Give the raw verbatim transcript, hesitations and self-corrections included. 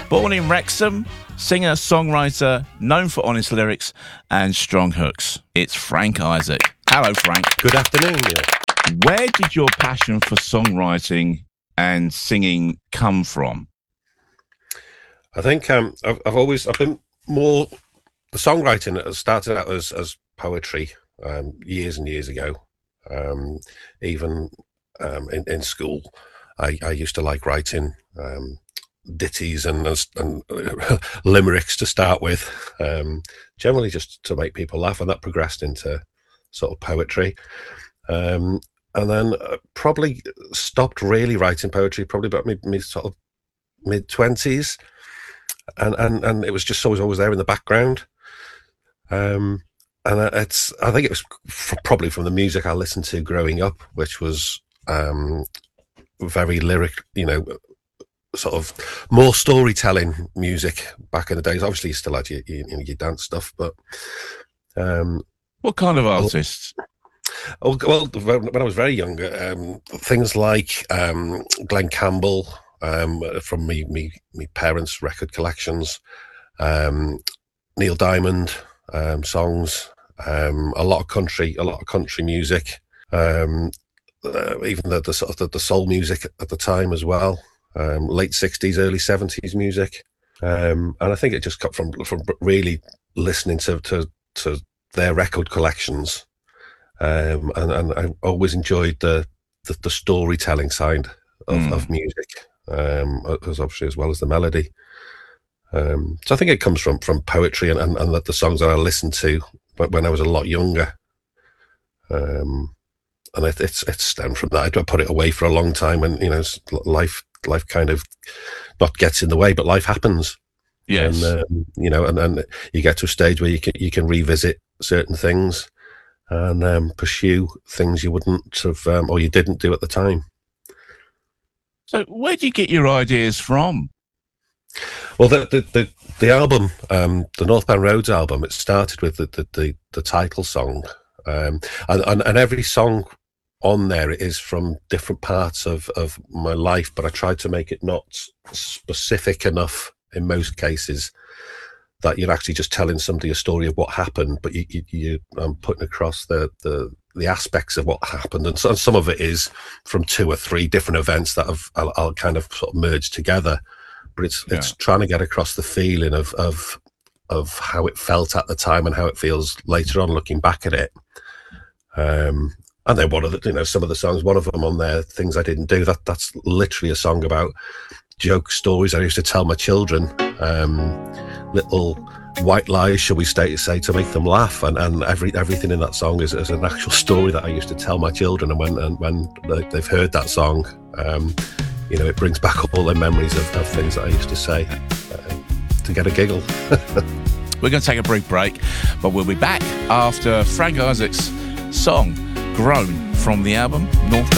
Born in Wrexham, singer, songwriter, known for honest lyrics and strong hooks. It's Frank Isaac. Hello, Frank. Good afternoon, Neil. Where did your passion for songwriting and singing come from? I think um, I've, I've always I've been more the songwriting has started out as as poetry um, years and years ago. Um, even um, in, in school, I, I used to like writing um, ditties and, and limericks to start with, um, generally just to make people laugh, and that progressed into sort of poetry. Um, and then uh, probably stopped really writing poetry probably about me, me sort of mid twenties, and, and and it was just always always there in the background. Um, and it's I think it was f- probably from the music I listened to growing up, which was um, very lyric, you know, sort of more storytelling music back in the days. Obviously, you still had your, your, your dance stuff, but um, what kind of artists? Oh, well, when I was very young, um, things like um, Glenn Campbell um, from me, me, me parents' record collections, um, Neil Diamond um, songs, um, a lot of country, a lot of country music, um, uh, even the, the sort of the, the soul music at the time as well, um, late sixties, early seventies music, um, and I think it just got from from really listening to to, to their record collections. Um, and, and I always enjoyed the the, the storytelling side of, mm. of music, um, as obviously as well as the melody. Um, so I think it comes from from poetry and, and, and the, the songs that I listened to when I was a lot younger. Um, and it, it's it's stemmed from that. I put it away for a long time, and you know, life life kind of not gets in the way, but life happens. Yes, and um, you know, and then you get to a stage where you can you can revisit certain things and um, pursue things you wouldn't have, um, or you didn't do at the time. So where do you get your ideas from? Well, the the the, the album, um, the Northbound Roads album, it started with the the, the, the title song, um, and, and and every song on there is from different parts of, of my life, but I tried to make it not specific enough in most cases that you're actually just telling somebody a story of what happened, but you, you, you um, putting across the, the the aspects of what happened, and, so, and some of it is from two or three different events that have I'll, I'll kind of sort of merged together. But it's yeah. it's trying to get across the feeling of of of how it felt at the time and how it feels later on, looking back at it. Um, and then one of the you know some of the songs, one of them on there, Things I Didn't Do. That that's literally a song about joke stories I used to tell my children. Um, little white lies, shall we say, say to make them laugh, and, and every everything in that song is, is an actual story that I used to tell my children, and when and when they've heard that song, um, you know, it brings back up all their memories of, of things that I used to say uh, to get a giggle. We're going to take a brief break, but we'll be back after Frank Isaac's song Grown from the album North